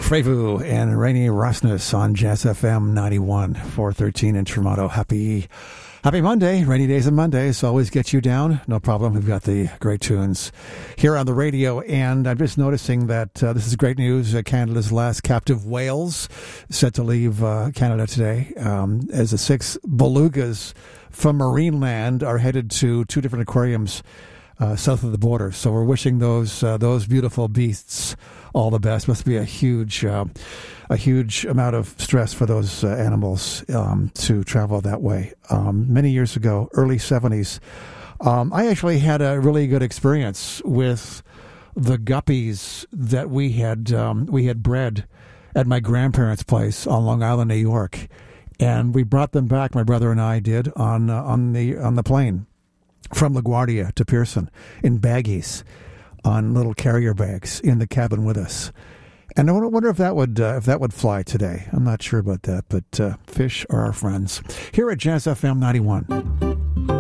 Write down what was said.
Frevu and Rainy Rasmus on Jazz FM 91, 413 in Toronto. Happy Monday. Rainy days and Mondays always get you down. No problem. We've got the great tunes here on the radio. And I'm just noticing that this is great news. Canada's last captive whales set to leave Canada today as the 6 belugas from Marineland are headed to 2 different aquariums south of the border. So we're wishing those beautiful beasts all the best. Must be a huge amount of stress for those animals to travel that way. Many years ago, early 70s, I actually had a really good experience with the guppies that we had bred at my grandparents' place on Long Island, New York, and we brought them back. My brother and I did on the plane from LaGuardia to Pearson in baggies on little carrier bags in the cabin with us. And I wonder if that would fly today. I'm not sure about that, but fish are our friends. Here at Jazz FM 91.